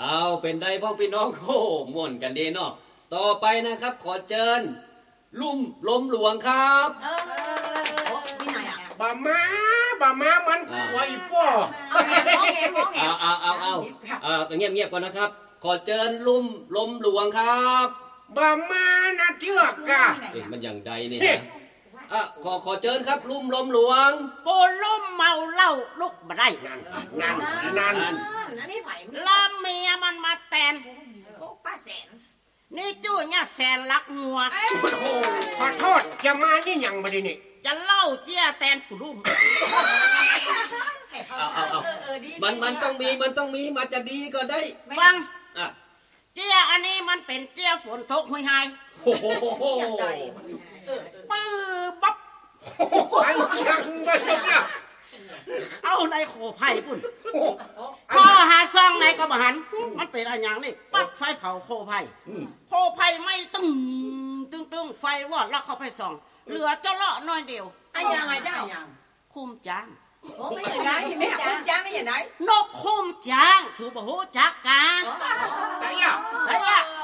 เอาเป็นได้พ่อพี่น้องโอ้ม่วนกันดีเนาะต่อไปนะครับขอเชิญลุ่มลมหลวงครับที่ไหนอ่ะบะม้ามันไวป่อเอาเงียบก่อนนะครับขอเชิญลุ่มลมหลวงครับบะม้านะเทือกกะมันอย่างใดนี่นะขอเชิญครับลุ่มลมหลวงโปล่มเมาเหล้าลุกมาได้นั่นลาเมียมันมาแตนป้าแสนนี่จู้เนี่ยแสนรักงัวขอโทษจะมาที่ยังบ่ได้นี่จะเล่าเจี้ยแตนกุลุ่มมันต้องมีมันจะดีก็ได้ฟังเจี้ยอันนี้มันเป็นเจี้ยฝนตกหุยหายปื้อบับเอาในโขไผ่ปุ่นพ่อหาซองในกระบหันมันเป็นอะไรอย่างนี่ปักไฟเผาโขไผ่ไม่ตึงไฟวอดแล้วเข้าไปส่องเหลือเจ้าเลาะน้อยเดียวยังไงเจ้าคุ้มจ้างโอ้ไม่อย่างไรไม่คุ้มจ้างไม่อย่างไรนกคุ้มจ้างสูบหูจักกาไอ้ยะ